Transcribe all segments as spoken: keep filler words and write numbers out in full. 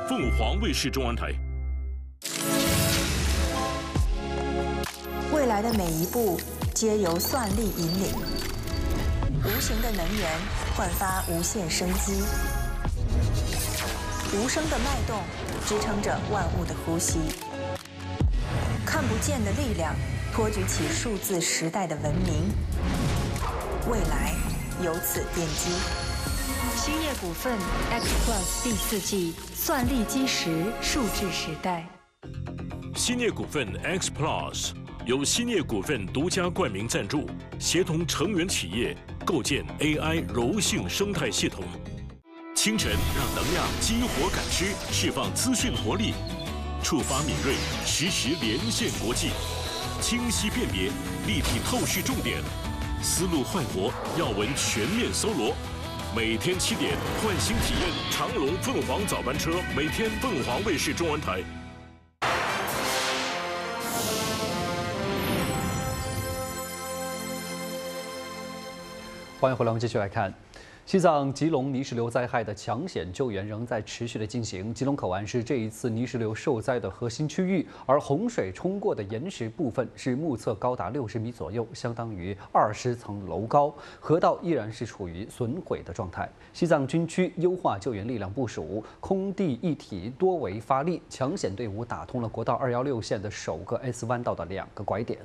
凤凰卫视中文台。 未来的每一步皆由算力引领，无形的能源焕发无限生机，无声的脉动支撑着万物的呼吸，看不见的力量托举起数字时代的文明，未来由此奠基。兴业股份 X Plus 第四季算力基石数字时代。 兴业股份 X Plus 由兴业股份独家冠名赞助，协同成员企业构建 A I 柔性生态系统。清晨让能量激活感知，释放资讯活力，触发敏锐，实时连线国际，清晰辨别，立体透视重点，思路焕活，要闻全面搜罗。每天七点，换新体验长龙凤凰早班车，每天凤凰卫视中文台。 欢迎回来，我们继续来看。西藏吉隆泥石流灾害的抢险救援仍在持续的进行。吉隆口岸是这一次泥石流受灾的核心区域，而洪水冲过的岩石部分是目测高达六十米左右，相当于二十层楼高。河道依然是处于损毁的状态。西藏军区优化救援力量部署，空地一体多维发力，抢险队伍打通了国道二幺六线的首个 S 弯道的两个拐点。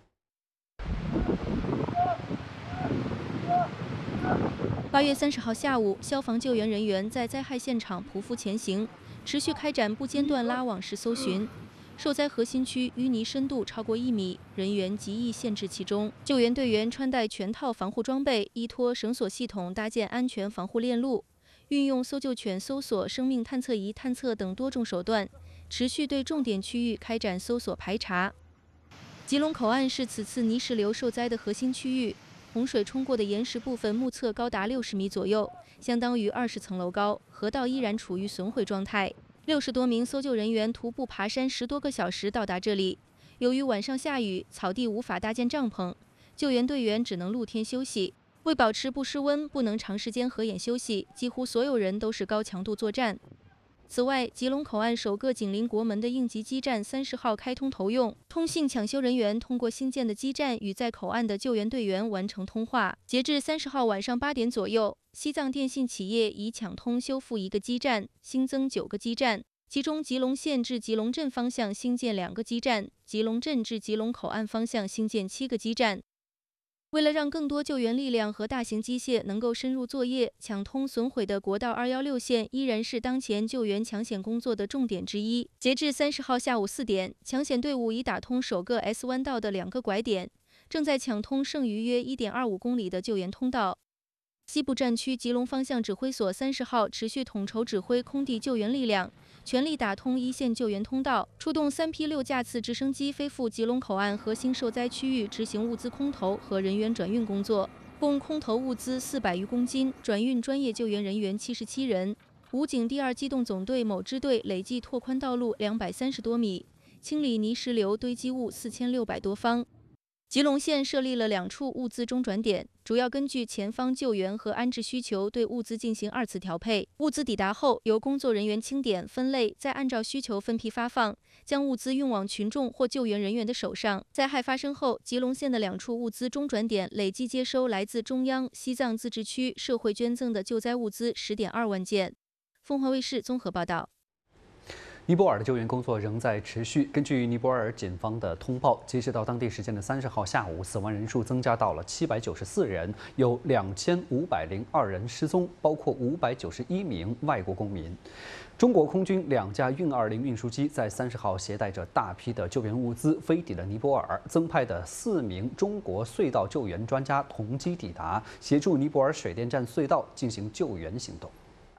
八月三十号下午，消防救援人员在灾害现场匍匐前行，持续开展不间断拉网式搜寻。受灾核心区淤泥深度超过一米，人员极易陷至其中。救援队员穿戴全套防护装备，依托绳索系统搭建安全防护链路，运用搜救犬搜索、生命探测仪探测等多种手段，持续对重点区域开展搜索排查。吉隆口岸是此次泥石流受灾的核心区域。洪水冲过的岩石部分目测高达六十米左右，相当于二十层楼高。河道依然处于损毁状态。六十多名搜救人员徒步爬山十多个小时到达这里。由于晚上下雨，草地无法搭建帐篷，救援队员只能露天休息。为保持不失温，不能长时间合眼休息，几乎所有人都是高强度作战。此外，吉隆口岸首个紧邻国门的应急基站三十号开通投用，通信抢修人员通过新建的基站与在口岸的救援队员完成通话。截至三十号晚上八点左右，西藏电信企业已抢通修复一个基站，新增九个基站，其中吉隆县至吉隆镇方向新建两个基站，吉隆镇至吉隆口岸方向新建七个基站。为了让更多救援力量和大型机械能够深入作业，抢通损毁的国道二幺六线依然是当前救援抢险工作的重点之一。截至三十号下午四点，抢险队伍已打通首个 S 弯道的两个拐点，正在抢通剩余约 一点二五公里的救援通道。西部战区吉隆方向指挥所三十号持续统筹指挥空地救援力量，全力打通一线救援通道，出动三批六架次直升机飞赴吉隆口岸核心受灾区域执行物资空投和人员转运工作，共空投物资四百余公斤，转运专业救援人员七十七人。武警第二机动总队某支队累计拓宽道路两百三十多米，清理泥石流堆积物四千六百多方。吉隆县设立了两处物资中转点，主要根据前方救援和安置需求对物资进行二次调配。物资抵达后，由工作人员清点、分类，再按照需求分批发放，将物资运往群众或救援人员的手上。灾害发生后，吉隆县的两处物资中转点累计接收来自中央、西藏自治区社会捐赠的救灾物资十点二万件。凤凰卫视综合报道。 尼泊尔的救援工作仍在持续。根据尼泊尔警方的通报，截止到当地时间的三十号下午，死亡人数增加到了七百九十四人，有两千五百零二人失踪，包括五百九十一名外国公民。中国空军两架运二零运输机在三十号携带着大批的救援物资飞抵了尼泊尔，增派的四名中国隧道救援专家同机抵达，协助尼泊尔水电站隧道进行救援行动。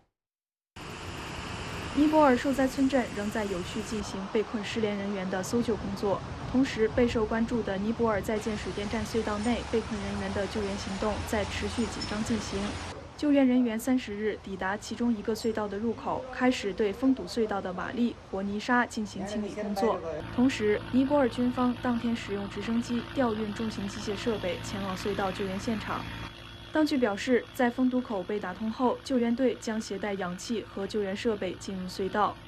尼泊尔受灾村镇仍在有序进行被困失联人员的搜救工作，同时备受关注的尼泊尔在建水电站隧道内被困人员的救援行动在持续紧张进行。救援人员三十日抵达其中一个隧道的入口，开始对封堵隧道的瓦砾和泥沙进行清理工作。同时，尼泊尔军方当天使用直升机调运重型机械设备前往隧道救援现场。当局表示，在封堵口被打通后，救援队将携带氧气和救援设备进入隧道。